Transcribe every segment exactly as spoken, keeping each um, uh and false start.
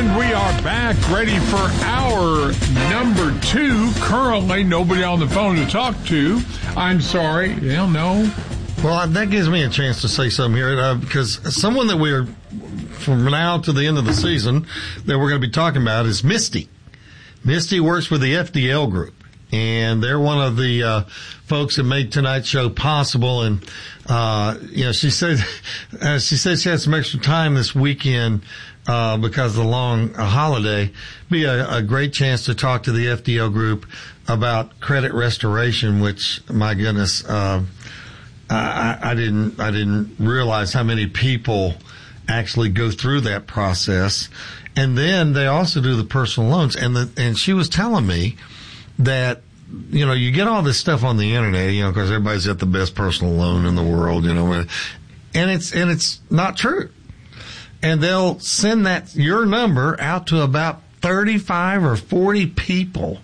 And we are back, ready for hour number two. Currently, nobody on the phone to talk to. I'm sorry. Yeah, no. Well, that gives me a chance to say something here, uh, because someone that we're, from now to the end of the season, that we're going to be talking about is Misty. Misty works with the F D L group, and they're one of the uh, folks that made tonight's show possible. And uh, you know, she said, uh, she said she had some extra time this weekend uh, because of the long uh, holiday. Be a, a great chance to talk to the F D L group about credit restoration, which, my goodness, uh, I, I didn't, I didn't realize how many people actually go through that process. And then they also do the personal loans. And the, and she was telling me that, you know, you get all this stuff on the internet, you know, because everybody's got the best personal loan in the world, you know, and it's, and it's not true. And they'll send that, your number out to about thirty-five or forty people.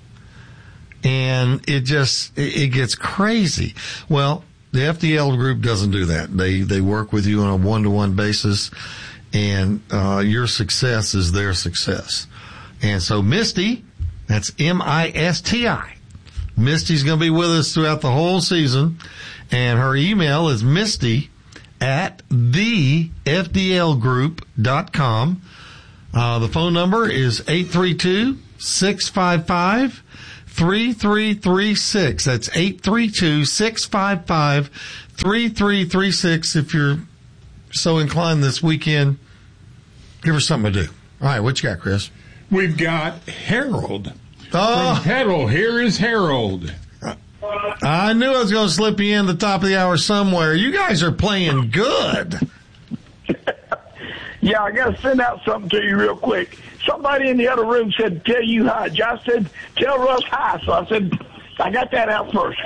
And it just, it, it gets crazy. Well, the F D L group doesn't do that. They, they work with you on a one-to-one basis, and, uh, your success is their success. And so Misty, that's M I S T I. Misty's going to be with us throughout the whole season, and her email is misty at the f d l group dot com. Uh, the phone number is eight three two, six five five, three three three six. That's eight three two, six five five, three three three six. If you're so inclined this weekend, give her something to do. All right, what you got, Chris? We've got Harold. Oh. From Petal, here is Harold. I knew I was going to slip you in the top of the hour somewhere. You guys are playing good. Yeah, I got to send out something to you real quick. Somebody in the other room said, tell you hi. Josh said, tell Russ hi. So I said, I got that out first.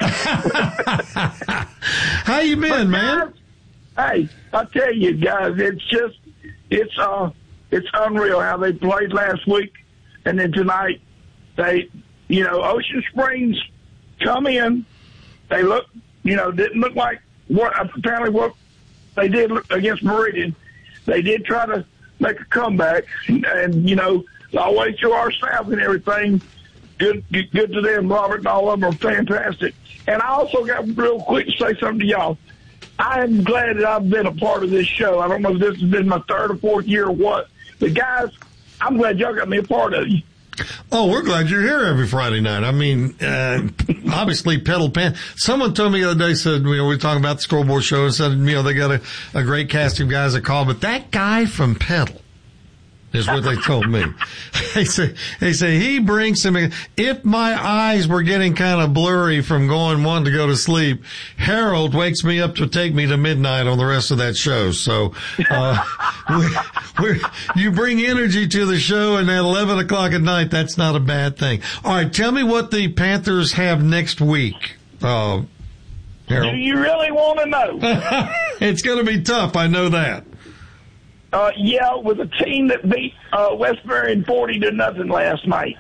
How you been, man? Hey, I tell you guys, it's just, it's, uh, it's unreal how they played last week. And then tonight, they, you know, Ocean Springs come in. They look, you know, didn't look like what apparently what they did against Meridian. They did try to make a comeback, and, and you know, all the way through our staff and everything. Good, good, good to them. Robert and all of them are fantastic. And I also got real quick to say something to y'all. I am glad that I've been a part of this show. I don't know if this has been my third or fourth year or what, but guys, I'm glad y'all got me a part of you. Oh, we're glad you're here every Friday night. I mean, uh, obviously, Pedal Pan. Someone told me the other day, said, you know, we were talking about the scoreboard show, and said, you know, they got a, a great cast of guys that call, but that guy from Pedal is what they told me. They say, they say he brings some, if my eyes were getting kind of blurry from going wanting to go to sleep, Harold wakes me up to take me to midnight on the rest of that show. So, uh, we, we, you bring energy to the show, and at eleven o'clock at night, that's not a bad thing. All right. Tell me what the Panthers have next week. Uh, Harold. Do you really want to know? It's going to be tough. I know that. Uh, yeah, with a team that beat uh, West Marion forty to nothing last night.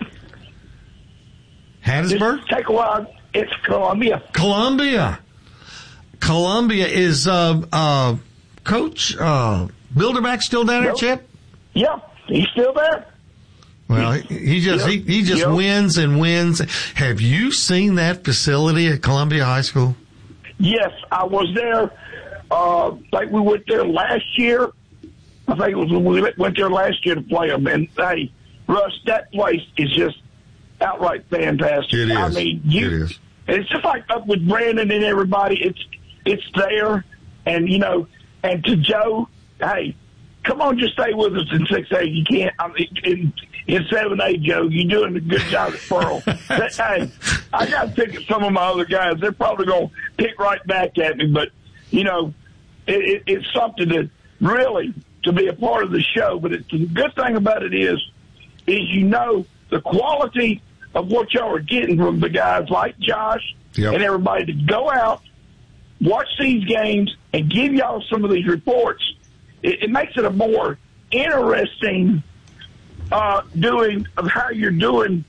Hattiesburg? Just take a while. It's Columbia. Columbia. Columbia is uh, uh, Coach uh, Bilderback still down there, Chip? Yeah, he's still there. Well, he, he just yep. he, he just yep. wins and wins. Have you seen that facility at Columbia High School? Yes, I was there. Uh, like we went there last year. I think it was when we went there last year to play them. And, hey, Russ, that place is just outright fantastic. It is. I mean, you, it is. It's just like up with Brandon and everybody. It's it's there. And, you know, and to Joe, hey, come on, just stay with us in six A. You can't. I mean, in, in seven A, Joe, you're doing a good job at Pearl. But, hey, I got to pick at some of my other guys. They're probably going to pick right back at me. But, you know, it, it, it's something that really – to be a part of the show, but it's, the good thing about it is, is you know the quality of what y'all are getting from the guys like Josh yep. and everybody to go out, watch these games, and give y'all some of these reports. It, it makes it a more interesting uh, doing of how you're doing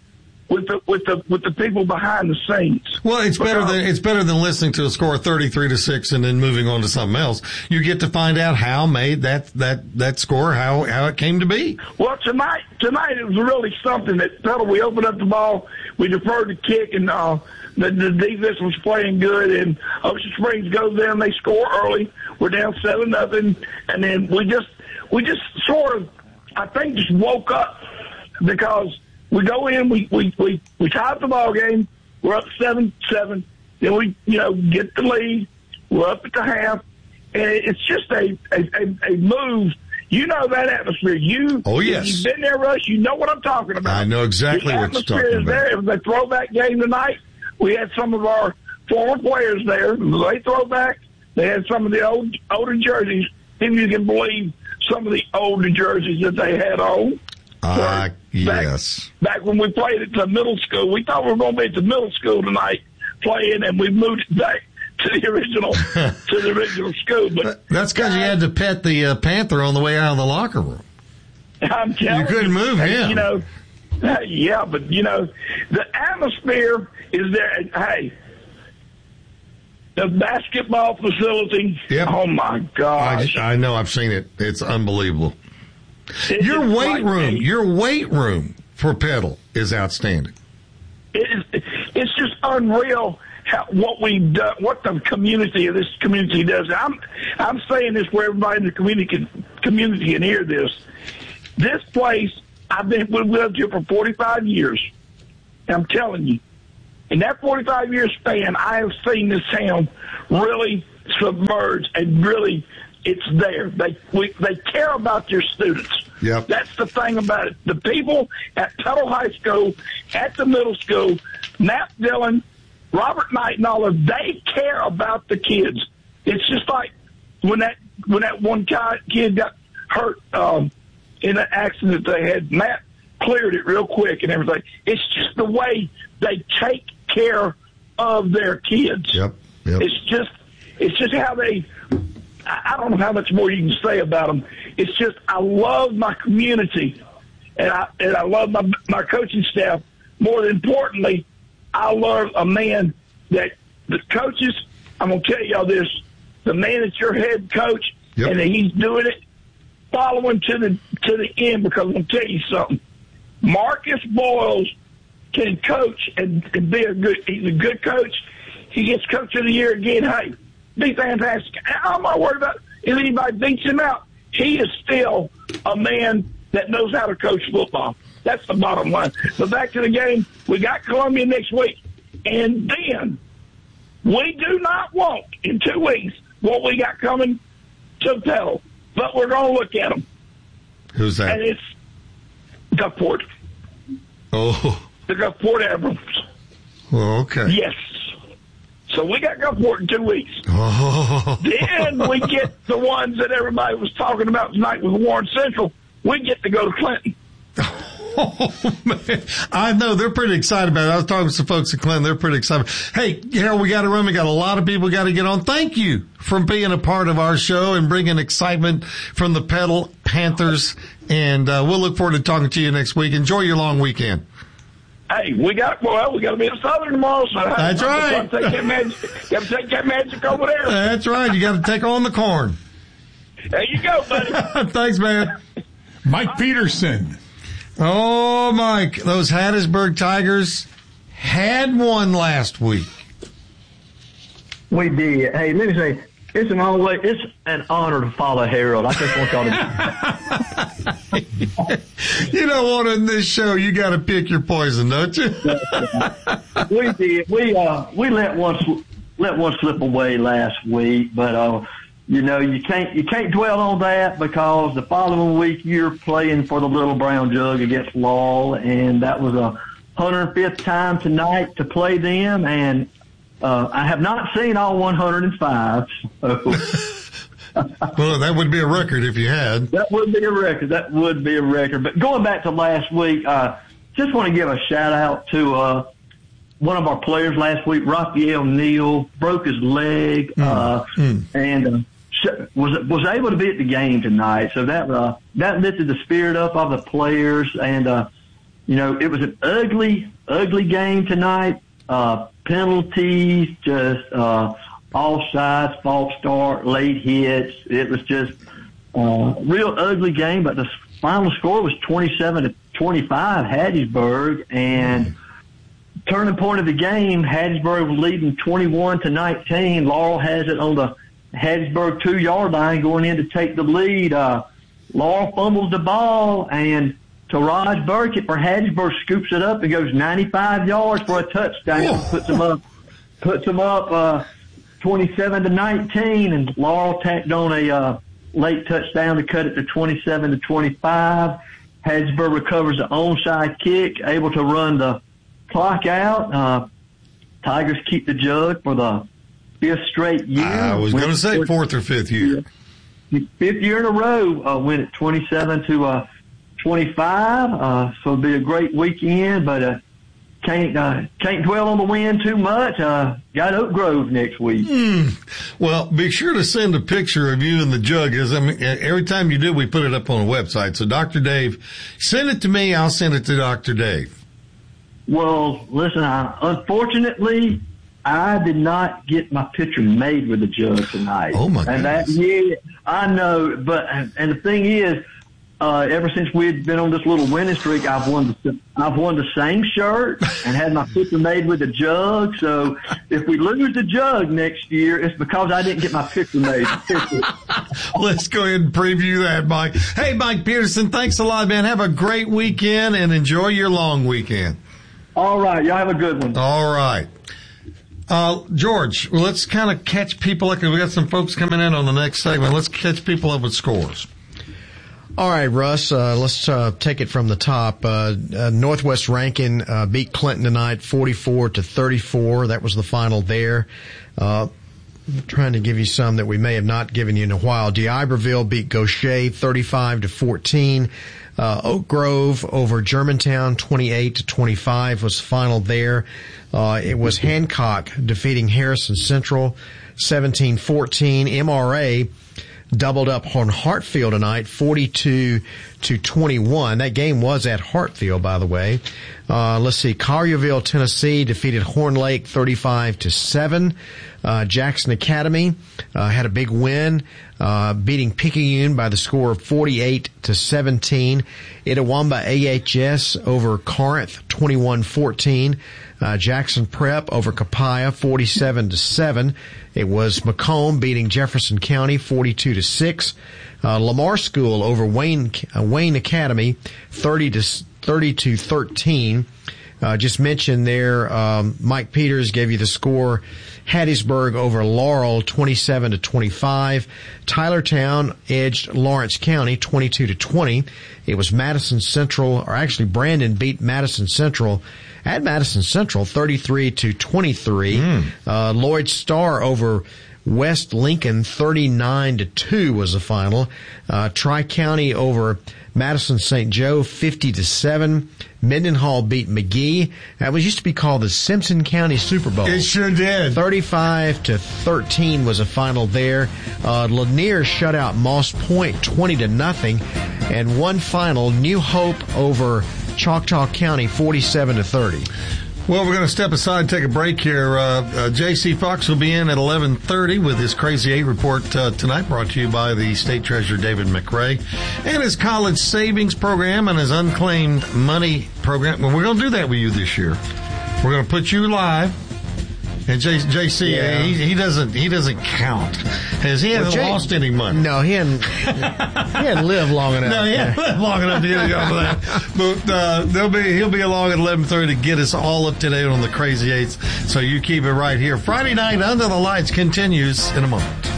with the with the with the people behind the scenes. Well, it's better because, than it's better than listening to a score thirty-three to six and then moving on to something else. You get to find out how made that that that score, how how it came to be. Well, tonight tonight it was really something that Petal. We opened up the ball, we deferred the kick, and uh, the, the defense was playing good. And Ocean Springs goes down, they score early. We're down seven nothing, and then we just we just sort of I think just woke up because. We go in, we, we, we, we tie up the ball game. We're up seven seven. Then we, you know, get the lead. We're up at the half. And it's just a, a, a, a move. You know that atmosphere. You, oh, yes. You've been there, Russ. You know what I'm talking about. I know exactly the what you're talking atmosphere is about. there. It was a throwback game tonight. We had some of our former players there. They throw back. They had some of the old older jerseys. If you can believe some of the older jerseys that they had on. Ah, uh, yes. Back, back when we played at the middle school, we thought we were going to be at the middle school tonight playing, and we moved it back to the original to the original school. But that's because you had to pet the uh, Panther on the way out of the locker room. I'm telling you, you couldn't move him. You know, uh, yeah, but you know, the atmosphere is there. And, hey, the basketball facility. Yep. Oh my gosh! I, I know. I've seen it. It's unbelievable. It your weight like room, a, your weight room for Petal is outstanding. It is, it's just unreal how, what we've done, what the community of this community does. I'm, I'm saying this where everybody in the community can, community can hear this. This place, I've been, we've lived here for forty-five years. I'm telling you, in that forty-five year span, I have seen this town really submerge and really. It's there. They we, they care about their students. Yep. That's the thing about it. The people at Tuttle High School, at the middle school, Matt Dillon, Robert Knight, and all of them, they care about the kids. It's just like when that when that one guy, kid got hurt um, in an accident they had. Matt cleared it real quick and everything. It's just the way they take care of their kids. Yep. Yep. It's just it's just how they. I don't know how much more you can say about them. It's just I love my community, and I and I love my my coaching staff. More than importantly, I love a man that the coaches. I'm gonna tell y'all this: the man that's your head coach, yep. and that he's doing it, following to the to the end. Because I'm gonna tell you something: Marcus Boyles can coach and, and be a good. He's a good coach. He gets coach of the year again. Hey. Be fantastic. I'm not worried about if anybody beats him out. He is still a man that knows how to coach football. That's the bottom line. But back to the game, we got Columbia next week. And then we do not want in two weeks what we got coming to Petal. But we're going to look at them. Who's that? And it's Gulfport. Oh. The Gulfport Abrams. Oh, okay. Yes. So we got Gulfport in two weeks. Oh. Then we get the ones that everybody was talking about tonight with Warren Central. We get to go to Clinton. Oh, man. I know. They're pretty excited about it. I was talking to some folks at Clinton. They're pretty excited. Hey, Harold, we got to run. We got a lot of people got to get on. Thank you for being a part of our show and bringing excitement from the Petal Panthers. And uh, we'll look forward to talking to you next week. Enjoy your long weekend. Hey, we got well. We got to be in Southern tomorrow. So That's right. Got to take that magic. Got to take that magic over there. That's right. You got to take on the corn. There you go, buddy. Thanks, man. Mike Peterson. Oh, Mike, those Hattiesburg Tigers had one last week. We did. Hey, let me say, it's an always, it's an honor to follow Harold. I just want y'all to. You don't want in this show. You got to pick your poison, don't you? we did. We uh we let one let one slip away last week, but uh you know you can't you can't dwell on that because the following week you're playing for the Little Brown Jug against Laurel, and that was a one hundred fifth time tonight to play them, and uh I have not seen all one hundred five. So. Well, that would be a record if you had. That would be a record. That would be a record. But going back to last week, uh, just want to give a shout out to, uh, one of our players last week, Raphael Neal, broke his leg, mm. uh, mm. and, uh, was, was able to be at the game tonight. So that, uh, that lifted the spirit up of the players. And, uh, you know, it was an ugly, ugly game tonight. Uh, penalties, just, uh, offsides, false start, late hits. It was just a uh, real ugly game, but the final score was twenty-seven to twenty-five, Hattiesburg, and turning point of the game, Hattiesburg was leading twenty-one to nineteen. Laurel has it on the Hattiesburg two-yard line going in to take the lead. Uh, Laurel fumbles the ball, and Taraj Burkett for Hattiesburg scoops it up and goes ninety-five yards for a touchdown. Whoa. Puts them up, puts them up uh, twenty-seven to nineteen, and Laurel tacked on a uh, late touchdown to cut it to twenty-seven to twenty-five. Hattiesburg recovers the onside kick, able to run the clock out. Uh, Tigers keep the jug for the fifth straight year. I was going to say fourth or fifth year. Fifth year in a row, uh, win at twenty-seven to uh, twenty-five. Uh, so it'll be a great weekend, but uh, can't uh, can't dwell on the win too much. Uh, got Oak Grove next week. Mm. Well, be sure to send a picture of you and the jug. As I mean, every time you do, we put it up on the website. So, Doctor Dave, send it to me. I'll send it to Doctor Dave. Well, listen, I, unfortunately, I did not get my picture made with the jug tonight. Oh my and goodness! That, yeah, I know, but and the thing is, uh, ever since we've been on this little winning streak, I've won the I've won the same shirt and had my picture made with the jug. So if we lose the jug next year, it's because I didn't get my picture made. Let's go ahead and preview that, Mike. Hey, Mike Peterson, thanks a lot, man. Have a great weekend and enjoy your long weekend. All right, y'all have a good one. All right. Uh, George, let's kind of catch people up. We got some folks coming in on the next segment. Let's catch people up with scores. All right, Russ, uh, let's uh, take it from the top. Uh, uh, Northwest Rankin uh, beat Clinton tonight forty-four to thirty-four. That was the final there. Uh, I'm trying to give you some that we may have not given you in a while. DeIberville beat Gaucher thirty-five to fourteen. Uh, Oak Grove over Germantown twenty-eight to twenty-five was the final there. Uh, it was Hancock defeating Harrison Central seventeen fourteen. M R A doubled up on Hartfield tonight forty-two to twenty-one. That game was at Hartfield, by the way. Uh, let's see. Collierville, Tennessee defeated Horn Lake thirty-five to seven. Uh, Jackson Academy, uh, had a big win, uh, beating Picayune by the score of forty-eight to seventeen. Itawamba A H S over Corinth twenty-one fourteen. Uh, Jackson Prep over Copiah forty-seven to seven. It was Macomb beating Jefferson County forty-two to six. Uh, Lamar School over Wayne, uh, Wayne Academy thirty to thirteen. Uh, just mentioned there, um, Mike Peters gave you the score. Hattiesburg over Laurel, twenty-seven to twenty-five. Tylertown edged Lawrence County, twenty-two to twenty. It was Madison Central, or actually Brandon beat Madison Central at Madison Central, thirty-three to twenty-three. Mm. Uh, Lloyd Star over West Lincoln, thirty-nine to two was the final. Uh, Tri-County over Madison Saint Joe, fifty to seven. Mendenhall beat McGee. That was used to be called the Simpson County Super Bowl. It sure did. thirty-five to thirteen was a final there. Uh, Lanier shut out Moss Point, twenty to nothing. And one final, New Hope over Choctaw County, forty-seven to thirty. Well, we're going to step aside and take a break here. Uh, uh, J C Fox will be in at eleven thirty with his Crazy Eight report uh, tonight, brought to you by the State Treasurer David McRae and his college savings program and his unclaimed money program. Well, we're going to do that with you this year. We're going to put you live. And J- JC, yeah. he, he doesn't he doesn't count. Has he hasn't well, J- lost any money? No, he hadn't. he hadn't lived long enough. No, he hadn't lived long enough to get off of that. But uh, they'll be he'll be along at eleven thirty to get us all up to date on the Crazy Eights. So you keep it right here. Friday night Under the Lights continues in a moment.